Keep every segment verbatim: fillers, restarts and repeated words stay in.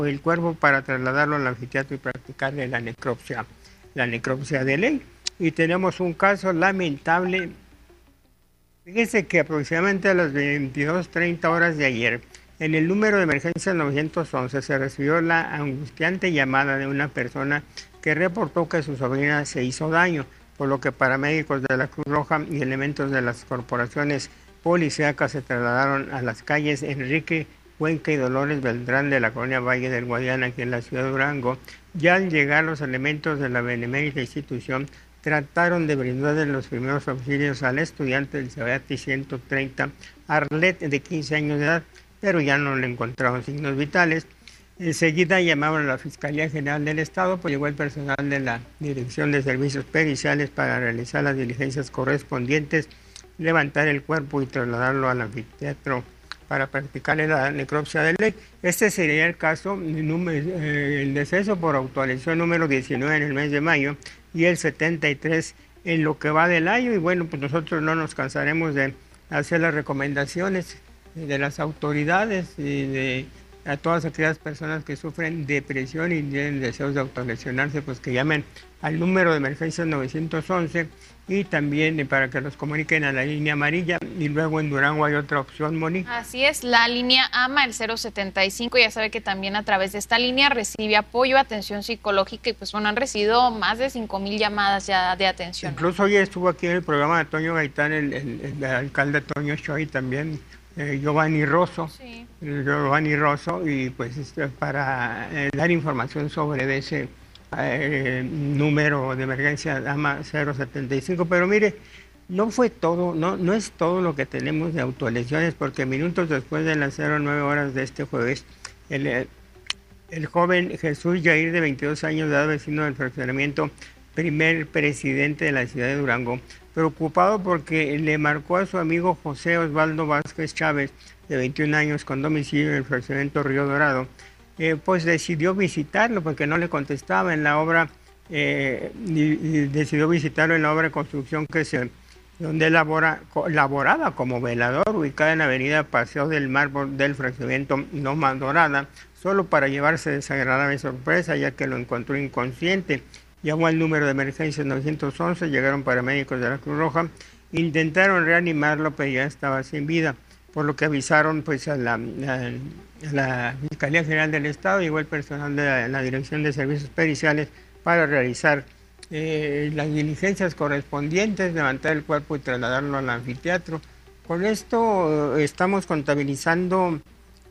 el cuerpo para trasladarlo al anfiteatro y practicarle la necropsia, la necropsia de ley. Y tenemos un caso lamentable. Fíjese que aproximadamente a las veintidós treinta horas de ayer, en el número de emergencia novecientos once se recibió la angustiante llamada de una persona que reportó que su sobrina se hizo daño, por lo que paramédicos de la Cruz Roja y elementos de las corporaciones policíacas se trasladaron a las calles Enrique Cuenca y Dolores Beltrán de la colonia Valle del Guadiana, aquí en la ciudad de Durango. Ya al llegar los elementos de la benemérita institución, trataron de brindarle los primeros auxilios al estudiante del Cebeati ciento treinta, Arlet, de quince años de edad, pero ya no le encontraron signos vitales. Enseguida llamaron a la Fiscalía General del Estado, pues llegó el personal de la Dirección de Servicios Periciales para realizar las diligencias correspondientes, levantar el cuerpo y trasladarlo al anfiteatro para practicarle la necropsia de ley. Este sería el caso, el deceso por autolesión número diecinueve en el mes de mayo y el setenta y tres en lo que va del año. Y bueno, pues nosotros no nos cansaremos de hacer las recomendaciones de las autoridades y de a todas aquellas personas que sufren depresión y tienen deseos de autolesionarse, pues que llamen al número de emergencias novecientos once y también para que los comuniquen a la línea amarilla. Y luego en Durango hay otra opción, Moni. Así es, la línea AMA, el cero setenta y cinco, ya sabe que también a través de esta línea recibe apoyo, atención psicológica y pues bueno, han recibido más de cinco mil llamadas ya de atención. Incluso hoy estuvo aquí en el programa de Toño Gaitán, el, el, el alcalde Toño Choy también, eh, Giovanni Rosso, sí. Giovanni Rosso, y pues para eh, dar información sobre ese eh, número de emergencia AMA cero setenta y cinco. Pero mire, no fue todo, no, no es todo lo que tenemos de autolesiones, porque minutos después de las cero nueve horas de este jueves, el, el joven Jesús Yair, de veintidós años de edad, vecino del fraccionamiento, primer presidente de la ciudad de Durango, preocupado porque le marcó a su amigo José Osvaldo Vázquez Chávez, de veintiún años, con domicilio en el fraccionamiento Río Dorado, eh, pues decidió visitarlo porque no le contestaba en la obra, eh, y, y decidió visitarlo en la obra de construcción que se, donde labora, laboraba como velador, ubicada en la avenida Paseo del Mar del fraccionamiento Loma Dorada, solo para llevarse desagradable sorpresa, ya que lo encontró inconsciente. Llamó al número de emergencias novecientos once, llegaron paramédicos de la Cruz Roja, intentaron reanimarlo, pero ya estaba sin vida, por lo que avisaron pues a la, a, a la Fiscalía General del Estado, llegó el personal de la, la Dirección de Servicios Periciales para realizar eh, las diligencias correspondientes, levantar el cuerpo y trasladarlo al anfiteatro. Con esto eh, estamos contabilizando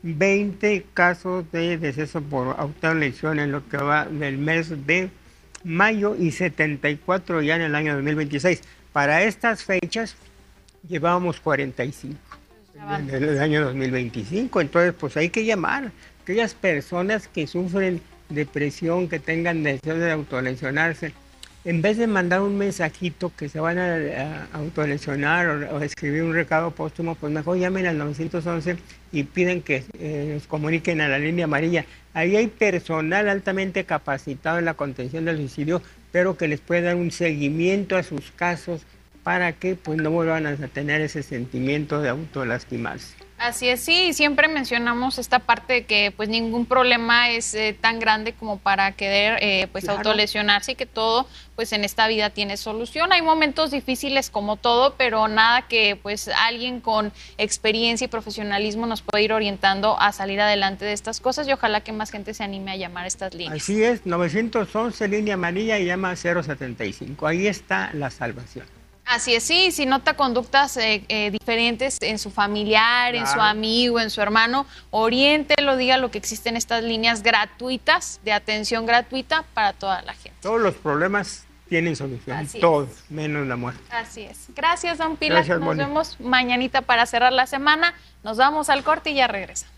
veinte casos de deceso por autolesión en lo que va del mes de mayo y setenta y cuatro ya en el año dos mil veintiséis. Para estas fechas llevábamos cuarenta y cinco en el año dos mil veinticinco. Entonces pues hay que llamar a aquellas personas que sufren depresión, que tengan deseo de autolesionarse. En vez de mandar un mensajito que se van a, a autolesionar o, o escribir un recado póstumo, pues mejor llamen al novecientos once y piden que eh, nos comuniquen a la línea amarilla. Ahí hay personal altamente capacitado en la contención del suicidio, pero que les puede dar un seguimiento a sus casos para que pues no vuelvan a tener ese sentimiento de autolastimarse. Así es, sí, siempre mencionamos esta parte de que pues ningún problema es eh, tan grande como para querer eh, pues claro. autolesionarse, y que todo pues en esta vida tiene solución. Hay momentos difíciles como todo, pero nada que pues alguien con experiencia y profesionalismo nos puede ir orientando a salir adelante de estas cosas, y ojalá que más gente se anime a llamar a estas líneas. Así es, novecientos once, línea amarilla, y llama cero setenta y cinco, ahí está la salvación. Así es, sí, si nota conductas eh, eh, diferentes en su familiar, claro. en su amigo, en su hermano, oriéntelo, diga lo que existen estas líneas gratuitas, de atención gratuita para toda la gente. Todos los problemas tienen solución, Así todos, es. menos la muerte. Así es. Gracias, don Pilar. Gracias, Nos Moni. vemos mañanita para cerrar la semana. Nos vamos al corte y ya regresamos.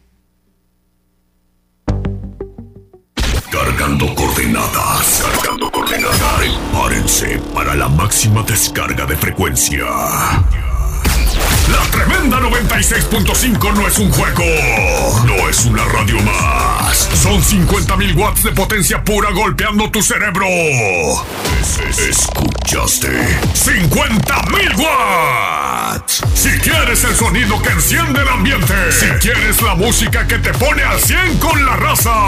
Cargando coordenadas. Cargando coordenadas. Prepárense para la máxima descarga de frecuencia. La tremenda noventa y seis punto cinco no es un juego. No es una radio más. Son cincuenta mil watts de potencia pura golpeando tu cerebro. ¿Escuchaste? ¡cincuenta mil watts! Si quieres el sonido que enciende el ambiente. Si quieres la música que te pone al cien con la raza.